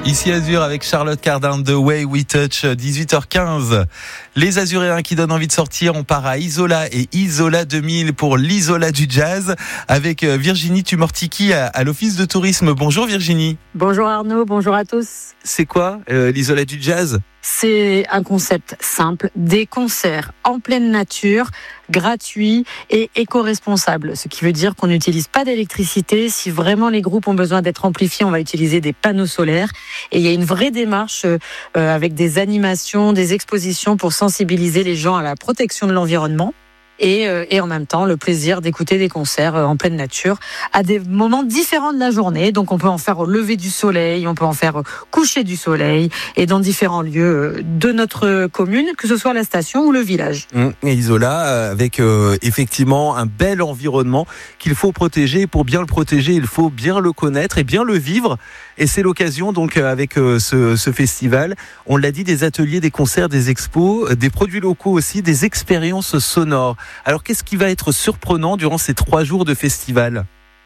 Ici Azur avec Charlotte Cardin de Way We Touch, 18h15. Les Azuréens qui donnent envie de sortir, on part à Isola et Isola 2000 pour l'Isola du jazz avec Virginie Tumortiki à l'Office de tourisme. Bonjour Virginie. Bonjour Arnaud, bonjour à tous. C'est quoi l'Isola du jazz ? C'est un concept simple, des concerts en pleine nature, gratuits et éco-responsables. Ce qui veut dire qu'on n'utilise pas d'électricité. Si vraiment les groupes ont besoin d'être amplifiés, on va utiliser des panneaux solaires. Et il y a une vraie démarche avec des animations, des expositions pour sensibiliser les gens à la protection de l'environnement. Et en même temps le plaisir d'écouter des concerts en pleine nature à des moments différents de la journée. Donc on peut en faire au lever du soleil, on peut en faire au coucher du soleil et dans différents lieux de notre commune, que ce soit la station ou le village. Et Isola avec effectivement un bel environnement qu'il faut protéger. Pour bien le protéger, il faut bien le connaître et bien le vivre. Et c'est l'occasion donc avec ce festival, on l'a dit, des ateliers, des concerts, des expos, des produits locaux aussi, des expériences sonores. Alors, qu'est-ce qui va être surprenant durant ces 3 jours de festival ?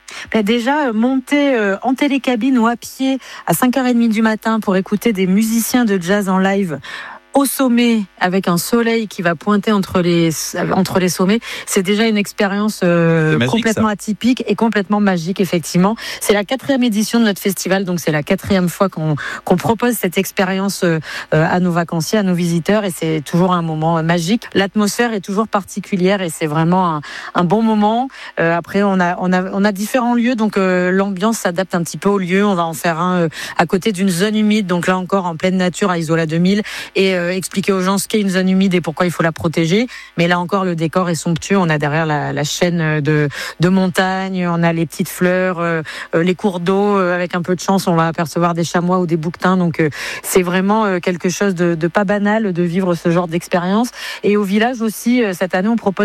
Déjà, monter en télécabine ou à pied à 5h30 du matin pour écouter des musiciens de jazz en live au sommet, avec un soleil qui va pointer entre les sommets, c'est déjà une expérience magique, complètement atypique et complètement magique, effectivement. C'est la 4e édition de notre festival, donc c'est la 4e fois qu'on propose cette expérience à nos vacanciers, à nos visiteurs, et c'est toujours un moment magique. L'atmosphère est toujours particulière et c'est vraiment un bon moment. Après, on a différents lieux, donc l'ambiance s'adapte un petit peu aux lieux. On va en faire un à côté d'une zone humide, donc là encore en pleine nature à Isola 2000, et expliquer aux gens ce qu'est une zone humide et pourquoi il faut la protéger. Mais là encore, le décor est somptueux. On a derrière la chaîne de montagne, on a les petites fleurs, les cours d'eau. Avec un peu de chance, on va apercevoir des chamois ou des bouquetins. Donc c'est vraiment quelque chose de pas banal de vivre ce genre d'expérience. Et au village aussi, cette année, on propose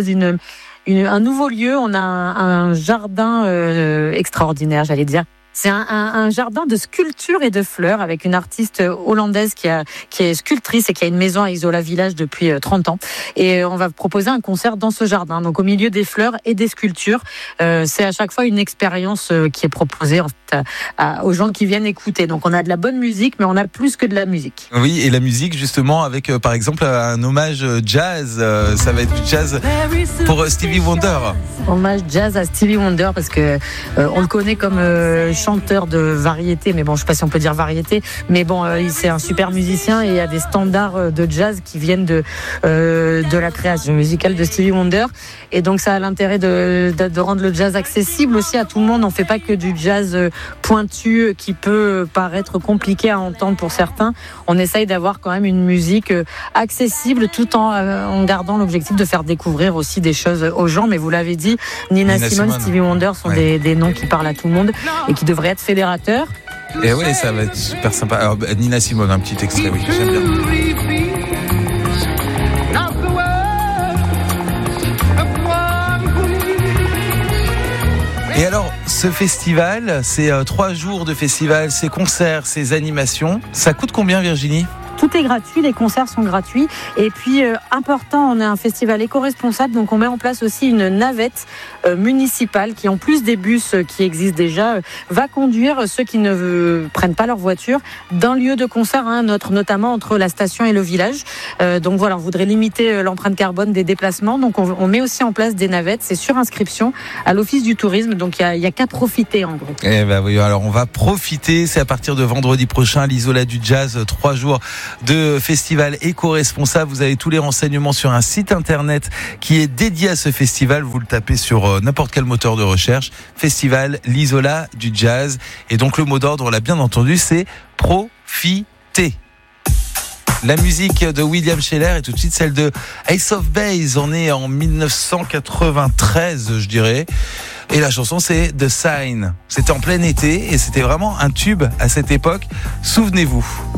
un nouveau lieu. On a un jardin extraordinaire, j'allais dire. C'est un jardin de sculptures et de fleurs avec une artiste hollandaise qui est sculptrice et qui a une maison à Isola Village depuis 30 ans. Et on va proposer un concert dans ce jardin, donc au milieu des fleurs et des sculptures. C'est à chaque fois une expérience qui est proposée en fait, aux gens qui viennent écouter. Donc on a de la bonne musique, mais on a plus que de la musique. Oui, et la musique justement avec par exemple un hommage jazz. Ça va être du jazz pour Stevie Wonder. Hommage jazz à Stevie Wonder parce que on le connaît comme chanteur de variété, mais bon, je sais pas si on peut dire variété, mais bon, c'est un super musicien et il y a des standards de jazz qui viennent de la création musicale de Stevie Wonder, et donc ça a l'intérêt de rendre le jazz accessible aussi à tout le monde. On fait pas que du jazz pointu qui peut paraître compliqué à entendre pour certains. On essaye d'avoir quand même une musique accessible tout en gardant l'objectif de faire découvrir aussi des choses aux gens. Mais vous l'avez dit, Nina Simone, Stevie Wonder sont des noms qui parlent à tout le monde et qui devraient être fédérateurs. Et ouais, ça va être super sympa. Alors, Nina Simone, un petit extrait, oui, j'aime bien. Et alors, ce festival, c'est 3 jours de festival, ces concerts, ces animations. Ça coûte combien, Virginie ? Tout est gratuit, les concerts sont gratuits. Et puis, important, on est un festival éco-responsable, donc on met en place aussi une navette municipale qui, en plus des bus qui existent déjà, va conduire ceux qui ne prennent pas leur voiture d'un lieu de concert à un autre, notamment entre la station et le village. Donc voilà, on voudrait limiter l'empreinte carbone des déplacements. Donc on met aussi en place des navettes, c'est sur inscription à l'Office du tourisme, donc il y a qu'à profiter en gros. Eh ben oui, alors on va profiter, c'est à partir de vendredi prochain, l'Isola du Jazz, 3 jours de festival éco-responsable. Vous avez tous les renseignements sur un site internet qui est dédié à ce festival. Vous le tapez sur n'importe quel moteur de recherche. Festival l'Isola du Jazz. Et donc le mot d'ordre, on l'a bien entendu, c'est profiter. La musique de William Sheller et tout de suite celle de Ace of Base. On est en 1993, je dirais. Et la chanson, c'est The Sign. C'était en plein été et c'était vraiment un tube à cette époque. Souvenez-vous.